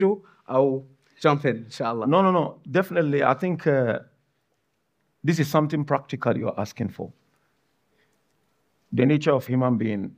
I'll jump in, inshallah. No. Definitely. I think this is something practical you're asking for. The nature of human being,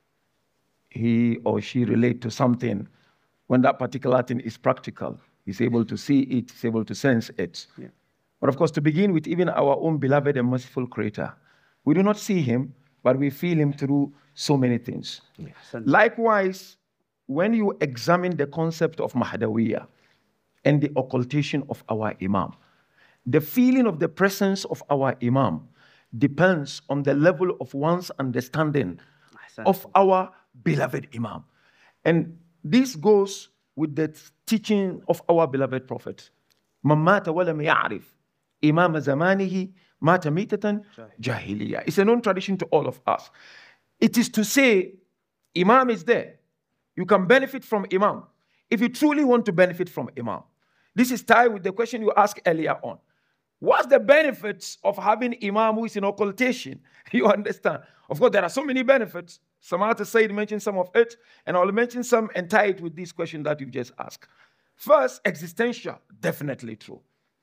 he or she relate to something when that particular thing is practical. He's able to see it, he's able to sense it. Yeah. But of course, to begin with, even our own beloved and merciful Creator, we do not see him, but we feel him through so many things. Yeah. Likewise, when you examine the concept of Mahdawiyya and the occultation of our Imam, the feeling of the presence of our Imam depends on the level of one's understanding of our beloved Imam. And this goes with the teaching of our beloved Prophet. Man mata wa lam ya'rif imam zamanihi mata mitatan jahiliya. It's a known tradition to all of us. It is to say, Imam is there. You can benefit from Imam if you truly want to benefit from Imam. This is tied with the question you asked earlier on. What's the benefits of having Imam who is in occultation? You understand? Of course, there are so many benefits. Samata Said mentioned some of it, and I'll mention some and tie it with this question that you've just asked. First, existential, definitely true.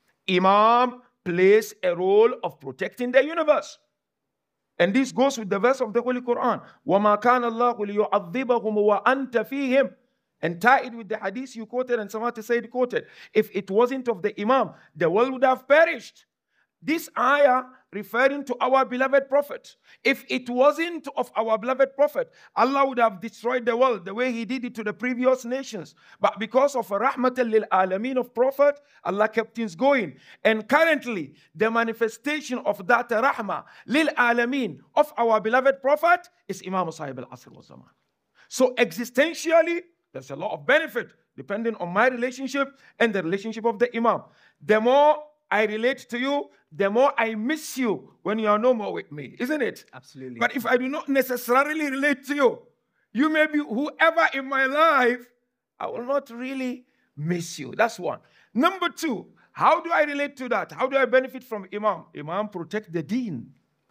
Imam plays a role of protecting the universe. And this goes with the verse of the Holy Quran. وَمَا كَانَ اللَّهُ لِيُعَذِّبَهُمْ وَأَنْتَ فِيهِمْ. And tie it with the hadith you quoted and Samata Said quoted. If it wasn't of the Imam, the world would have perished. This ayah referring to our beloved Prophet. If it wasn't of our beloved Prophet, Allah would have destroyed the world the way He did it to the previous nations. But because of a rahmatan lil alameen of Prophet, Allah kept things going. And currently, the manifestation of that rahmah lil alameen of our beloved Prophet is Imam Sahib al-Asr wa Zaman. So existentially, there's a lot of benefit depending on my relationship and the relationship of the Imam. The more I relate to you, the more I miss you when you are no more with me, isn't it? Absolutely. But if I do not necessarily relate to you, you may be whoever in my life, I will not really miss you. That's one. Number two, how do I relate to that? How do I benefit from Imam? Imam protect the deen.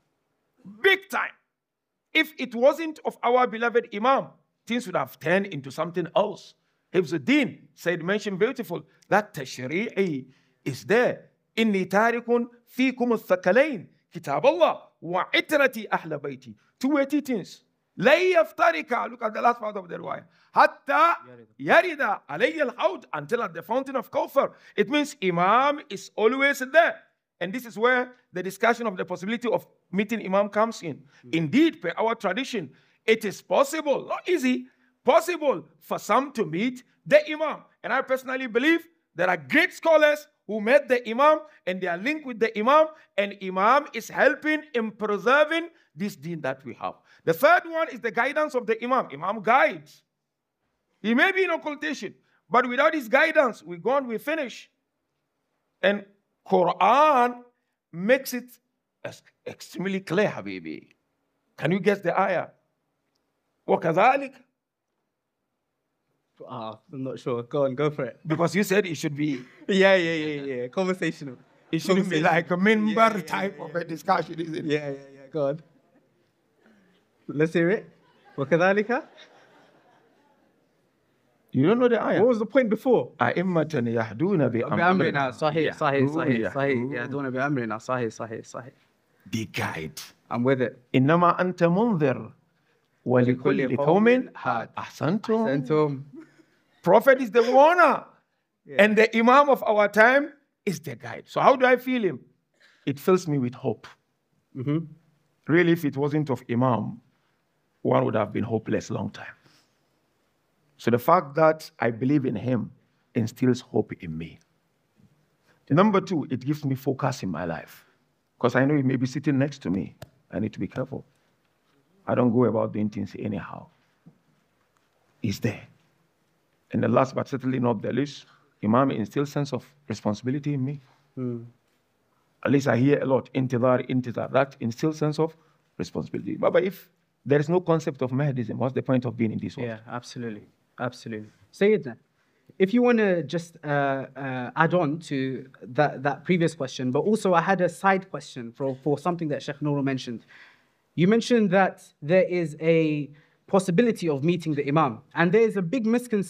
Big time. If it wasn't of our beloved Imam, things would have turned into something else. Hifzuddin said, mentioned beautiful, that tashri'i is there. إني تارك فيكم الثقلين كتاب الله وعترتي أهل بيتي. 280 things. لا يفترق. Look at the last part of the riwayah. حتى يرد علي الحوض, until at the fountain of Kawthar. It means Imam is always there. And this is where the discussion of the possibility of meeting Imam comes in. Indeed, per our tradition, it is possible, not easy, possible for some to meet the Imam. And I personally believe there are great scholars who met the Imam and they are linked with the Imam, and Imam is helping in preserving this deen that we have. The third one is the guidance of the Imam. Imam guides. He may be in occultation, but without his guidance, we're gone, we finish. And Quran makes it extremely clear, Habibi. Can you guess the ayah? وَكَذَلِكَ. I'm not sure. Go on, go for it. Because you said it should be... Yeah. Conversational. It shouldn't be like a minbar type of a discussion, is it? Yeah. Go on. Let's hear it. وَكَذَلِكَ. You don't know the ayah? What was the point before? أَئِمَّةً يَهْدُونَ بأمرنا. صحيح. Yeah. يهدون بأمرنا. صحيح. The guide. I'm with it. إِنَّمَا أَنْتَ مُنذِرٌ وَلِكُلِّ قَوْمٍ هَادٍ. أَحْسَنْتُمْ. Prophet is the warner, and the Imam of our time is the guide. So how do I feel him? It fills me with hope. Really, if it wasn't of Imam, one would have been hopeless long time. So the fact that I believe in him instills hope in me. Number two, it gives me focus in my life. Because I know he may be sitting next to me. I need to be careful. I don't go about doing things anyhow. He's there. And the last but certainly not the least, Imam instills sense of responsibility in me. At least I hear a lot, intizar. That instills sense of responsibility. But if there is no concept of Mahdism, what's the point of being in this world? Yeah, absolutely. Sayyidina, if you want to just add on to that previous question, but also I had a side question for something that Sheikh Nuru mentioned. You mentioned that there is a possibility of meeting the Imam, and there is a big misconception